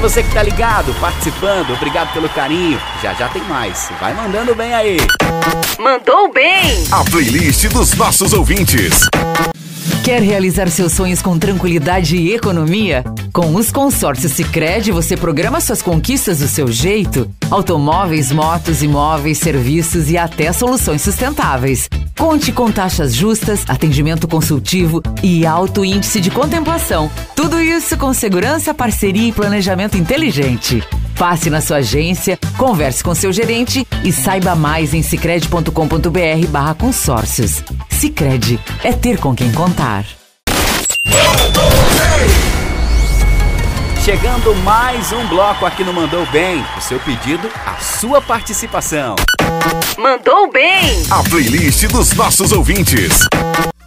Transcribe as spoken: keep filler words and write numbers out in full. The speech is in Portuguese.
você que tá ligado, participando, obrigado pelo carinho. Já já tem mais. Vai mandando bem aí. Mandou bem! A playlist dos nossos ouvintes. Quer realizar seus sonhos com tranquilidade e economia? Com os consórcios Sicredi, você programa suas conquistas do seu jeito. Automóveis, motos, imóveis, serviços e até soluções sustentáveis. Conte com taxas justas, atendimento consultivo e alto índice de contemplação. Tudo isso com segurança, parceria e planejamento inteligente. Passe na sua agência, converse com seu gerente e saiba mais em sicredi ponto com ponto br barra consórcios. Sicredi, é ter com quem contar. Chegando mais um bloco aqui no Mandou Bem. O seu pedido, a sua participação. Mandou bem! A playlist dos nossos ouvintes.